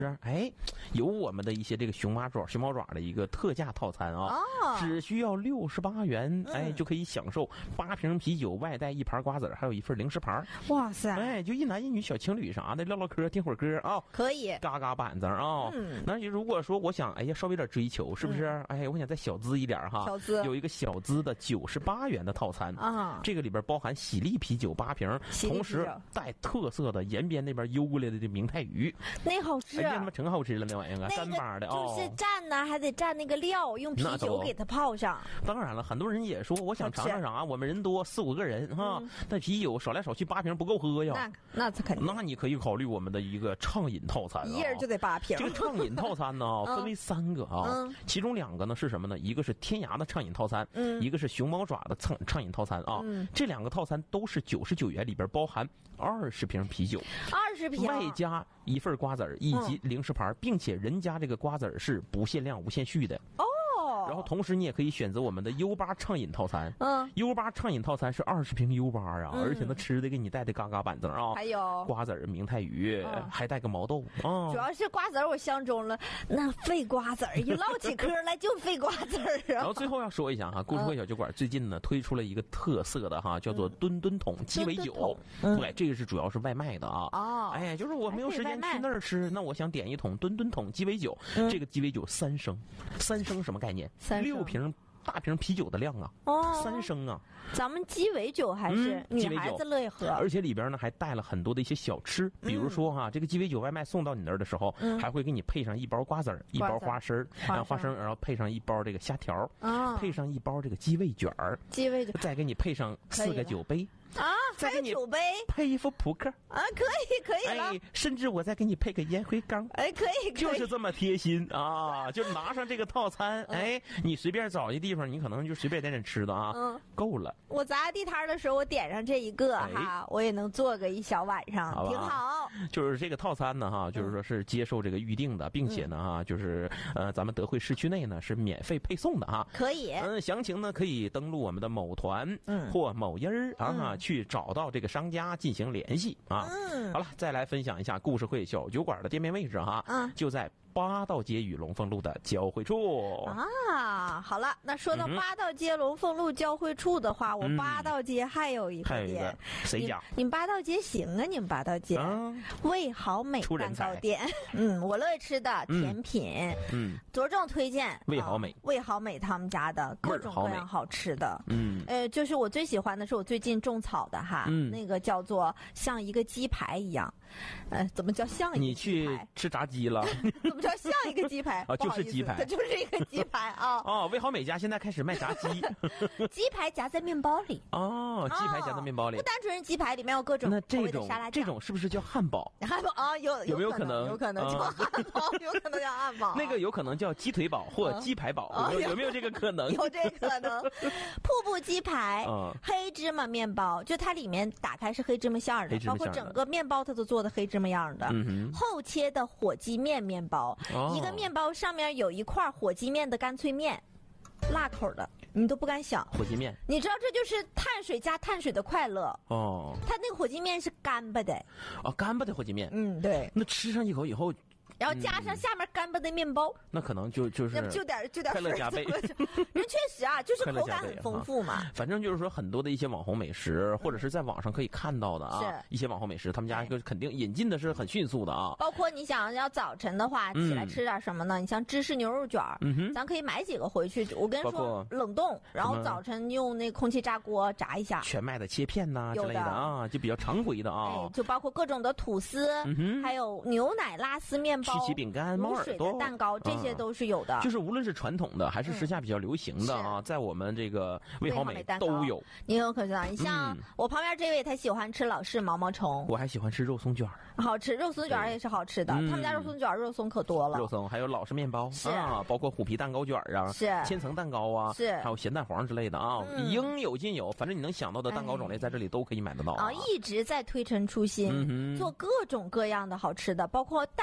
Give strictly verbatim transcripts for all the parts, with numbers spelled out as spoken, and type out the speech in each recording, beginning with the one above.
哎，有我们的一些这个熊猫爪、熊猫爪的一个特价套餐啊， 哦、 只需要六十八元，哎、嗯，就可以享受八瓶啤酒，外带一盘瓜子，还有一份零食盘。 哇塞！ 哎，就一男一女小情侣啥的，唠唠嗑、听会儿歌啊， 可以嘎嘎板子啊。嗯，那如果说我想，哎呀，稍微有点追求，是不是？嗯、哎，我想再小资一点哈， 小资有一个小资的九十八元的套餐啊，这个里边包含喜力啤酒八瓶，同时带特色的延边那边邮过来的这明太鱼， 那好吃， 哎，他妈真好吃了。那玩意儿啊，干巴的哦， 就是蘸呢，还得蘸那个料，用啤酒给它泡上。 当然了，很多人也说，我想尝尝啥，我们人多四五个人哈，那、嗯、啤酒少来少去八瓶不够喝呀。 那那肯定。 那你可以考虑我们的一个畅饮套餐、啊， 一人就得八瓶。 这个畅饮套餐呢，分为三个啊， 嗯、 其中两个呢是什么呢？一个是天涯的畅饮套餐，嗯，一个是熊猫爪的畅畅饮套餐啊。嗯、这两个套餐都是九十九元，里边包含二十瓶啤酒， 二十瓶， 外加一份瓜子以及零食盘，嗯、并且人家这个瓜子是不限量、无限续的哦。 然后同时你也可以选择我们的 U 八畅饮套餐， 嗯 ，U 八畅饮套餐是二十瓶 U 八啊，嗯、而且呢吃的给你带的嘎嘎板子啊， 还有瓜子、明太鱼，嗯、还带个毛豆啊。 主要是瓜子我相中了，那费瓜子一唠起嗑来就费瓜子啊。 然后最后要说一下哈，故事会小酒馆最近呢推出了一个特色的哈，叫做吨吨桶鸡尾酒， 嗯、 对，这个是主要是外卖的啊。 哦， 哎，就是我没有时间去那儿吃，那我想点一桶吨吨桶鸡尾酒，嗯、这个鸡尾酒三升，三升什么概念？ 三六瓶大瓶啤酒的量啊， 哦， 三升啊。 咱们鸡尾酒还是女孩子乐意喝， 嗯、而且里边呢还带了很多的一些小吃，比如说哈，嗯、这个鸡尾酒外卖送到你那儿的时候，嗯、还会给你配上一包瓜子儿，一包花生，然后花生，然后配上一包这个虾条， 啊、 配上一包这个鸡尾卷儿， 鸡尾卷， 再给你配上四个酒杯。 啊，还有酒杯， 配一副扑克啊，可以可以了， 哎，甚至我再给你配个烟灰缸， 哎，可以，可以就是这么贴心啊！就拿上这个套餐，嗯、哎，你随便找一地方，你可能就随便点点吃的啊， 嗯， 够了。 我砸地摊的时候，我点上这一个、哎、哈，我也能做个一小晚上， 好挺好。 就是这个套餐呢，哈，就是说是接受这个预定的，并且呢，哈，就是呃，咱们德惠市区内呢是免费配送的哈， 可以。 嗯，详情呢可以登录我们的某团，嗯，或某音儿啊、嗯，去找到这个。这个商家进行联系啊， 嗯， 好了，再来分享一下故事会小酒馆的店面位置哈， 嗯， 就在八道街与龙凤路的交汇处啊。好了，那说到八道街、龙凤路交汇处的话，嗯、我八道街还有一个店， 谁家？ 你们八道街行啊？你们八道街， 啊、 味好美蛋糕店，嗯，我乐意吃的甜品， 嗯， 着重推荐味好美， 啊、味好美他们家的各种各样好吃的， 嗯， 呃，就是我最喜欢的是我最近种草的哈， 嗯。 那个叫做像一个鸡排一样，呃，怎么叫像一个鸡排？ 你去吃炸鸡了？ 怎么叫像一个鸡排？ 啊，就是鸡排， 它就是一个鸡排啊！ 哦，味好美家现在开始卖炸鸡， 鸡排夹在面包里。 哦，鸡排夹在面包里， 不单纯是鸡排，里面有各种那这种沙拉酱。 这种是不是叫汉堡？ 汉堡啊，有有没有可能？ 有可能叫汉堡，有可能叫汉堡。 那个有可能叫鸡腿堡或鸡排堡，有没有有没有这个可能？ 有这可能。瀑布鸡排，黑芝麻面包，就它里面打开是黑芝麻馅儿的，包括整个面包它都做的黑芝麻样的。 嗯、 后切的火鸡面面包，哦、一个面包上面有一块火鸡面的干脆面，辣口的，你都不敢想。 火鸡面， 你知道这就是碳水加碳水的快乐哦。 它那个火鸡面是干巴的， 哦，干巴的火鸡面， 嗯，对。 那吃上一口以后。 然后加上下面干巴的面包， 嗯、那可能就就是那就点就点快乐加倍。 人确实啊，就是口感很丰富嘛。 反正就是说很多的一些网红美食，或者是在网上可以看到的啊，一些网红美食，他们家肯定引进的是很迅速的啊。 包括你想要早晨的话起来吃点什么呢？嗯、你像芝士牛肉卷， 嗯哼， 咱可以买几个回去。我跟你说，冷冻，然后早晨用那空气炸锅炸一下。 全麦的切片呐、啊、之类的啊，就比较常规的啊。 哎，就包括各种的吐司， 嗯哼， 还有牛奶拉丝面包、 曲奇饼干。猫耳朵、 蛋糕，这些都是有的。 就是无论是传统的还是时下比较流行的啊，嗯、在我们这个味好美都有。 你有可知道？你像我旁边这位，他喜欢吃老式毛毛虫， 我还喜欢吃肉松卷， 好吃，肉松卷也是好吃的。他们家肉松卷肉松可多了， 肉松还有老式面包是啊，包括虎皮蛋糕卷啊， 是千层蛋糕啊， 是还有咸蛋黄之类的啊，嗯、应有尽有。反正你能想到的蛋糕种类在这里都可以买得到啊。 啊，一直在推陈出新， 嗯、 做各种各样的好吃的，包括蛋糕。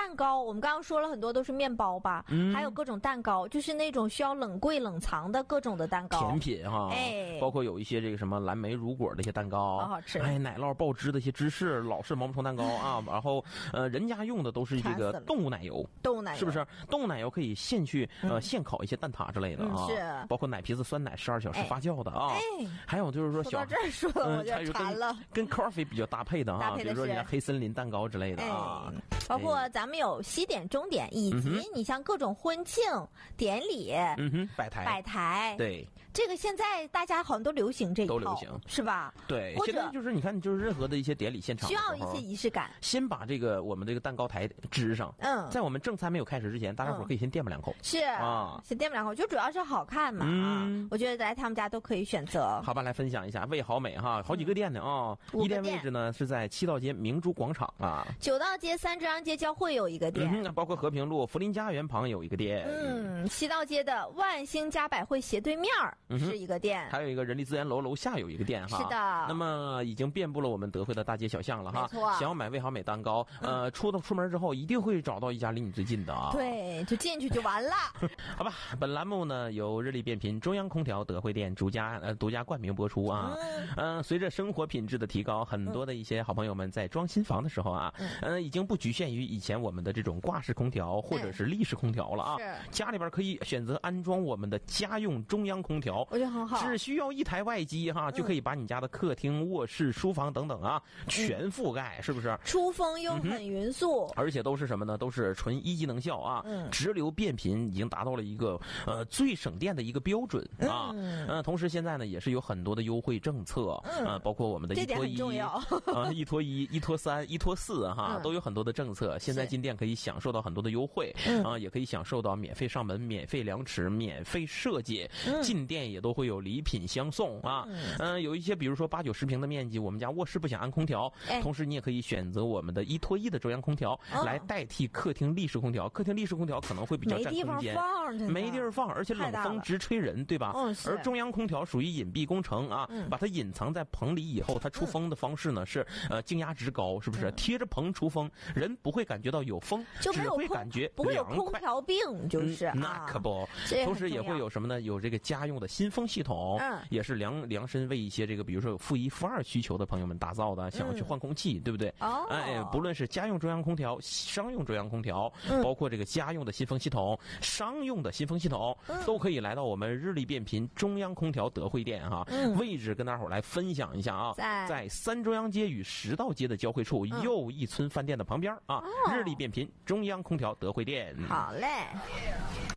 我们刚刚说了很多都是面包吧，嗯、还有各种蛋糕，就是那种需要冷柜冷藏的各种的蛋糕， 甜品哈，哎，包括有一些这个什么蓝莓乳果的一些蛋糕， 好好吃， 哎，奶酪爆汁的一些芝士老式毛毛虫蛋糕啊，然后呃，人家用的都是这个动物奶油， 动物奶油是不是？动物奶油可以现去呃现烤一些蛋挞之类的啊， 是， 包括奶皮子酸奶十二小时发酵的啊， 哎， 还有就是说小到这儿说了我就馋了， 跟 coffee 比较搭配的哈，比如说人家黑森林蛋糕之类的啊， 包括咱们有西点、中点，以及你像各种婚庆典礼， 嗯哼，摆台， 摆台， 对。 这个现在大家好像都流行这一套， 都流行是吧？ 对，现在就是你看，就是任何的一些典礼现场需要一些仪式感。 先把这个我们这个蛋糕台支上，嗯，在我们正餐没有开始之前，大家伙可以先垫吧两口， 是啊，先垫吧两口，就主要是好看嘛啊！我觉得来他们家都可以选择。 好吧，来分享一下味好美哈，好几个店呢啊，一店位置呢是在七道街明珠广场啊， 九道街三张街交汇有一个店， 包括和平路福林家园旁有一个店， 嗯，七道街的万兴家百汇斜对面是一个店。 还有一个人力资源楼楼下有一个店哈， 是的。 那么已经遍布了我们德惠的大街小巷了哈。 没错。 想要买味好美蛋糕，呃，出到出门之后一定会找到一家离你最近的啊。 对，就进去就完了。 好吧，本栏目呢由日立变频中央空调德惠店独家呃独家冠名播出啊。嗯、呃。随着生活品质的提高，很多的一些好朋友们在装新房的时候啊，嗯、呃，已经不局限于以前我们的这种挂式空调或者是立式空调了啊。 是。 家里边可以选择安装我们的家用中央空调， 我觉得很好。 只需要一台外机哈，就可以把你家的客厅、卧室、书房等等啊全覆盖，是不是？ 出风又很匀速， 嗯、而且都是什么呢？都是纯一级能效啊，嗯、直流变频已经达到了一个呃最省电的一个标准啊。嗯、呃，同时现在呢也是有很多的优惠政策啊、嗯呃，包括我们的一拖一啊、呃，一拖一、一拖三、一拖四哈，嗯、都有很多的政策。现在进店可以享受到很多的优惠啊、嗯呃，也可以享受到免费上门、免费量尺、免费设计，嗯、进店也都会有礼品相送啊。嗯、呃，有一些比如说八九十平的面积，我们家卧室不想安空调，哎、同时你也可以选择我们的一拖一的中央空调、哦、来代替客厅立式空调。客厅立式空调可能会比较占空间，没地儿放，而且冷风直吹人，对吧？ 嗯、 而中央空调属于隐蔽工程啊，嗯、把它隐藏在棚里以后，它出风的方式呢、嗯、是呃静压值高，是不是？嗯、贴着棚出风，人不会感觉到有风， 就没有只会感觉不会有空调病，就是、 嗯、那可不。 啊、 同时也会有什么呢？有这个家用的新风系统，嗯、也是量量身为一些这个比如说有负一、负二需求的朋友们打造的，想要去换空气，嗯、对不对？ 哦， 哎，不论是家用中央空调、商用中央空调，嗯、包括这个家用的新风系统、商用的新风系统，嗯、都可以来到我们日立变频中央空调德惠店哈。嗯、位置跟大伙儿来分享一下啊，在在三中央街与十道街的交汇处，嗯、又一村饭店的旁边啊，哦、日立变频中央空调德惠店。 好嘞。